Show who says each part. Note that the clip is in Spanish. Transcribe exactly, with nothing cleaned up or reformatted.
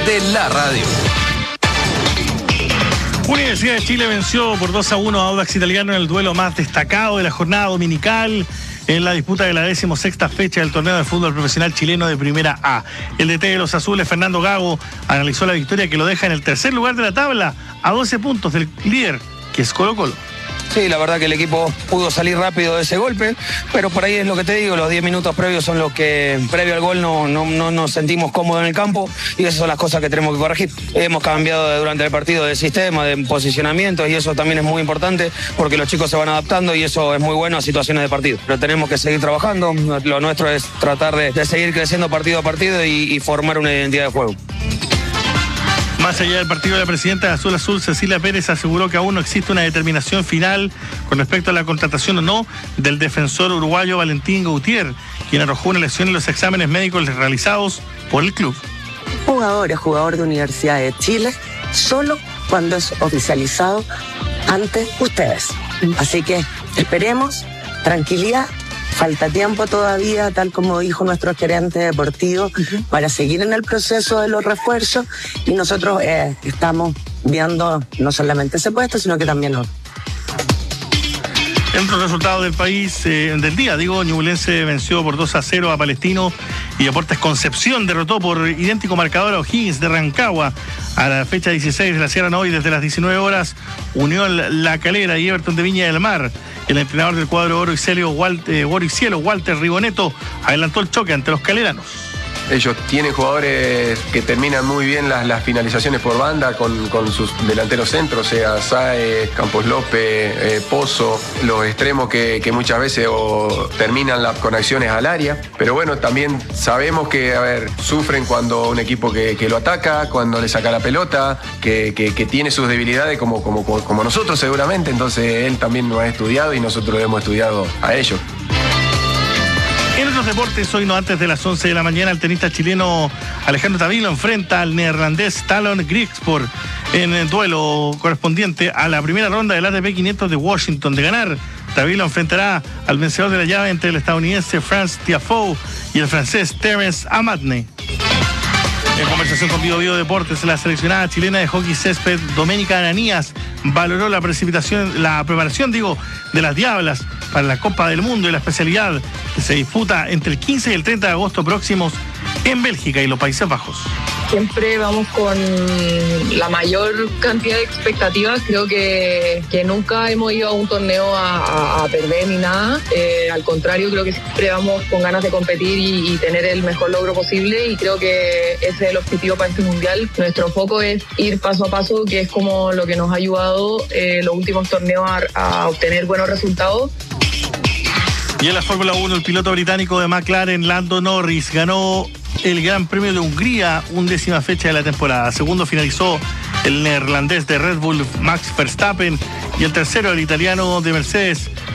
Speaker 1: de la radio.
Speaker 2: Universidad de Chile venció por dos a uno a Audax Italiano en el duelo más destacado de la jornada dominical en la disputa de la decimosexta fecha del torneo de fútbol profesional chileno de Primera A. El D T de los azules, Fernando Gago, analizó la victoria que lo deja en el tercer lugar de la tabla a doce puntos del líder, que es Colo-Colo.
Speaker 3: Sí, la verdad que el equipo pudo salir rápido de ese golpe, pero por ahí es lo que te digo, los diez minutos previos son los que, previo al gol, no, no, no nos sentimos cómodos en el campo y esas son las cosas que tenemos que corregir. Hemos cambiado durante el partido de sistema, de posicionamiento y eso también es muy importante porque los chicos se van adaptando y eso es muy bueno a situaciones de partido. Pero tenemos que seguir trabajando, lo nuestro es tratar de, de seguir creciendo partido a partido y, y formar una identidad de juego.
Speaker 2: Más allá del partido de la presidenta de Azul Azul, Cecilia Pérez, aseguró que aún no existe una determinación final con respecto a la contratación o no del defensor uruguayo Valentín Gautier, quien arrojó una lesión en los exámenes médicos realizados por el club.
Speaker 4: Jugador es jugador de Universidad de Chile solo cuando es oficializado ante ustedes. Así que esperemos, tranquilidad. Falta tiempo todavía, tal como dijo nuestro gerente deportivo, uh-huh. para seguir en el proceso de los refuerzos y nosotros eh, estamos viendo no solamente ese puesto, sino que también otro.
Speaker 2: En otros resultados del país, eh, del día, digo, Ñublense venció por dos a cero a Palestino y Deportes Concepción derrotó por idéntico marcador a O'Higgins de Rancagua. A la fecha dieciséis de la Sierra hoy, desde las diecinueve horas, Unión La Calera y Everton de Viña del Mar. El entrenador del cuadro Oro y Cielo, Walter, Oro y Cielo, Walter Riboneto, adelantó el choque ante los caleranos.
Speaker 5: Ellos tienen jugadores que terminan muy bien las, las finalizaciones por banda con, con sus delanteros centros, sea Sáez, Campos López, eh, Pozo, los extremos que, que muchas veces o terminan las conexiones al área. Pero bueno, también sabemos que, a ver, sufren cuando un equipo que, que lo ataca, cuando le saca la pelota, que, que, que tiene sus debilidades como, como, como nosotros seguramente. Entonces él también lo ha estudiado y nosotros lo hemos estudiado a ellos.
Speaker 2: En otros deportes, hoy no antes de las once de la mañana, el tenista chileno Alejandro Tavilo enfrenta al neerlandés Talon Griekspoor en el duelo correspondiente a la primera ronda del A T P quinientos de Washington. De ganar, Tavilo enfrentará al vencedor de la llave entre el estadounidense Franz Tiafoe y el francés Terence Amadne. En conversación con Bio Bio Deportes, la seleccionada chilena de hockey césped, Doménica Ananías, valoró la precipitación, la preparación, digo, de las Diablas para la Copa del Mundo y la especialidad que se disputa entre el quince y el treinta de agosto próximos en Bélgica y los Países Bajos.
Speaker 6: Siempre vamos con la mayor cantidad de expectativas. Creo que, que nunca hemos ido a un torneo a, a, a perder ni nada. Eh, al contrario, creo que siempre vamos con ganas de competir y, y tener el mejor logro posible. Y creo que ese es el objetivo para este mundial. Nuestro foco es ir paso a paso, que es como lo que nos ha ayudado eh, los últimos torneos a, a obtener buenos resultados.
Speaker 2: Y en la Fórmula uno, el piloto británico de McLaren, Lando Norris, ganó el Gran Premio de Hungría, undécima fecha de la temporada. Segundo finalizó el neerlandés de Red Bull, Max Verstappen, y el tercero, el italiano de Mercedes,